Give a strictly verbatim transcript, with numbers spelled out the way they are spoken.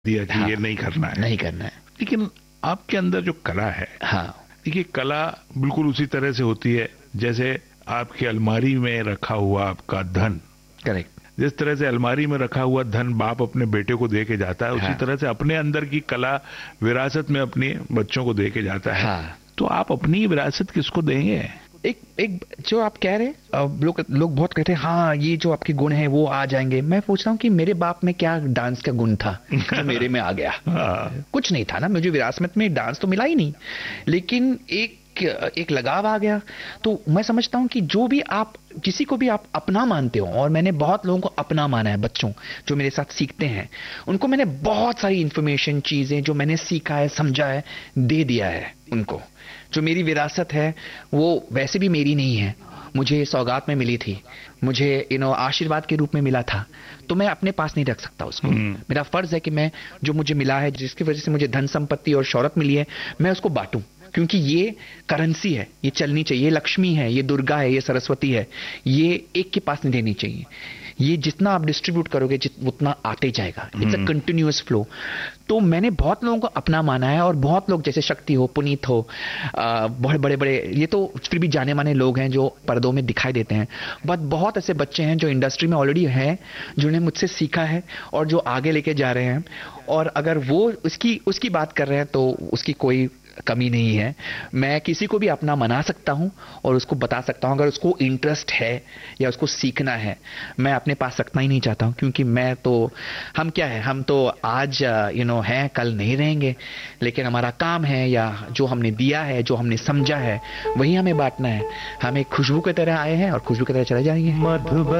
दिया कि हाँ, ये नहीं करना है नहीं करना है। लेकिन आपके अंदर जो कला है, हाँ, देखिए कला बिल्कुल उसी तरह से होती है जैसे आपकी अलमारी में रखा हुआ आपका धन। करेक्ट। जिस तरह से अलमारी में रखा हुआ धन बाप अपने बेटे को दे के जाता है, हाँ, उसी तरह से अपने अंदर की कला विरासत में अपने बच्चों को दे के जाता है। हाँ, तो आप अपनी विरासत किसको देंगे? एक एक जो आप कह रहे हैं, लोग लोग बहुत कहते हैं हाँ ये जो आपके गुण हैं वो आ जाएंगे। मैं पूछता हूँ कि मेरे बाप में क्या डांस का गुण था जो मेरे में आ गया? कुछ नहीं था ना, मुझे विरासत में डांस तो मिला ही नहीं, लेकिन एक एक लगाव आ गया। तो मैं समझता हूँ कि जो भी आप किसी को भी आप अपना मानते हो, और मैंने बहुत लोगों को अपना माना है, बच्चों जो मेरे साथ सीखते हैं उनको मैंने बहुत सारी इंफॉर्मेशन, चीजें जो मैंने सीखा है, समझा है, दे दिया है उनको। जो मेरी विरासत है वो वैसे भी मेरी नहीं है, मुझे सौगात में मिली थी, मुझे यू नो आशीर्वाद के रूप में मिला था, तो मैं अपने पास नहीं रख सकता उसको। मेरा फर्ज है कि मैं जो मुझे मिला है, जिसकी वजह से मुझे धन संपत्ति और शौहरत मिली है, मैं उसको बांटूं, क्योंकि ये करेंसी है, ये चलनी चाहिए, ये लक्ष्मी है, ये दुर्गा है, ये सरस्वती है, ये एक के पास नहीं देनी चाहिए। ये जितना आप डिस्ट्रीब्यूट करोगे उतना आते जाएगा। It's a continuous flow. तो मैंने बहुत लोगों को अपना माना है, और बहुत लोग जैसे शक्ति हो, पुनीत हो, बहुत बड़े बड़े, ये तो फिर भी जाने माने लोग हैं जो पर्दों में दिखाई देते हैं, बट बहुत ऐसे बच्चे हैं जो इंडस्ट्री में ऑलरेडी हैं, जिन्होंने मुझसे सीखा है और जो आगे लेके जा रहे हैं। और अगर वो उसकी उसकी बात कर रहे हैं तो उसकी कोई कमी नहीं है। मैं किसी को भी अपना मना सकता हूं और उसको बता सकता हूं, अगर उसको इंटरेस्ट है या उसको सीखना है। मैं अपने पास रखना ही नहीं चाहता हूं, क्योंकि मैं तो, हम क्या है, हम तो आज यू नो हैं, कल नहीं रहेंगे, लेकिन हमारा काम है या जो हमने दिया है, जो हमने समझा है, वही हमें बांटना है। हम एक खुशबू की तरह आए हैं और खुशबू की तरह चले जाएंगे।